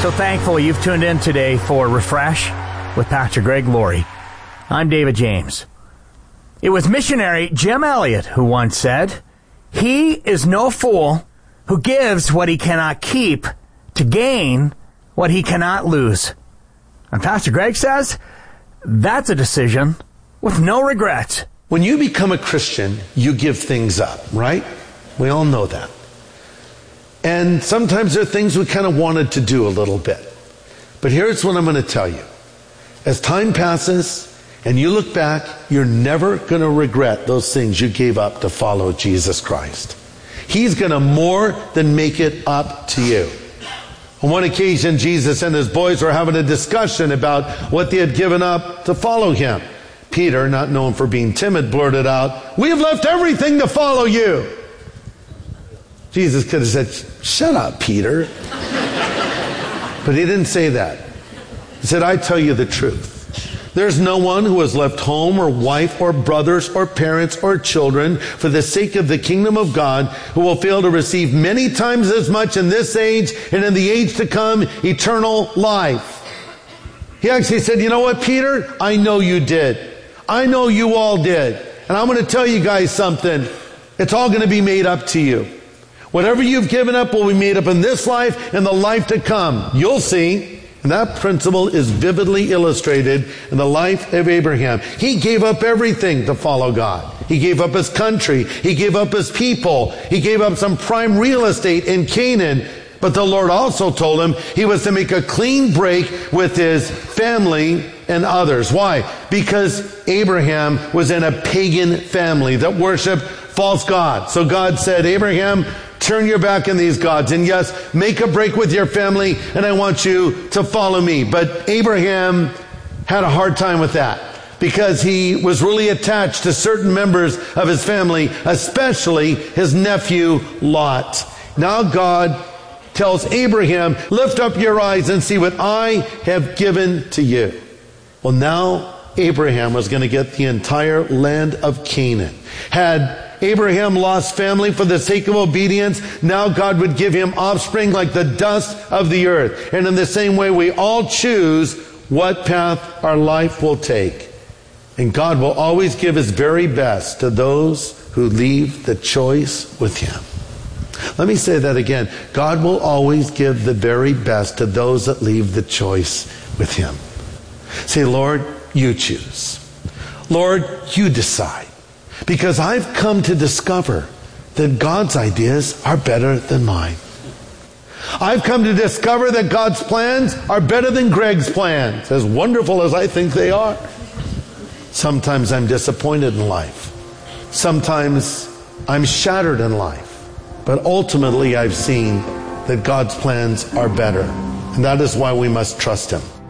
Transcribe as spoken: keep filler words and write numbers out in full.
So thankful you've tuned in today for Refresh with Pastor Greg Laurie. I'm David James. It was missionary Jim Elliot who once said, "He is no fool who gives what he cannot keep to gain what he cannot lose." And Pastor Greg says, that's a decision with no regrets. When you become a Christian, you give things up, right? We all know that. And sometimes there are things we kind of wanted to do a little bit. But here's what I'm going to tell you. As time passes and you look back, you're never going to regret those things you gave up to follow Jesus Christ. He's going to more than make it up to you. On one occasion, Jesus and his boys were having a discussion about what they had given up to follow him. Peter, not known for being timid, blurted out, "We have left everything to follow you." Jesus could have said, "Shut up, Peter." But he didn't say that. He said, "I tell you the truth. There's no one who has left home or wife or brothers or parents or children for the sake of the kingdom of God who will fail to receive many times as much in this age and in the age to come eternal life." He actually said, "You know what, Peter? I know you did. I know you all did. And I'm going to tell you guys something. It's all going to be made up to you. Whatever you've given up will be made up in this life and the life to come. You'll see." And that principle is vividly illustrated in the life of Abraham. He gave up everything to follow God. He gave up his country. He gave up his people. He gave up some prime real estate in Canaan. But the Lord also told him he was to make a clean break with his family and others. Why? Because Abraham was in a pagan family that worshiped false gods. So God said, "Abraham, turn your back on these gods. And yes, make a break with your family, and I want you to follow me." But Abraham had a hard time with that because he was really attached to certain members of his family, especially his nephew Lot. Now God tells Abraham, "Lift up your eyes and see what I have given to you." Well, now Abraham was going to get the entire land of Canaan. Had Abraham lost family for the sake of obedience, now God would give him offspring like the dust of the earth. And in the same way, we all choose what path our life will take. And God will always give his very best to those who leave the choice with him. Let me say that again. God will always give the very best to those that leave the choice with him. Say, "Lord, you choose. Lord, you decide. Because I've come to discover that God's ideas are better than mine. I've come to discover that God's plans are better than Greg's plans, as wonderful as I think they are." Sometimes I'm disappointed in life. Sometimes I'm shattered in life. But ultimately I've seen that God's plans are better. And that is why we must trust him.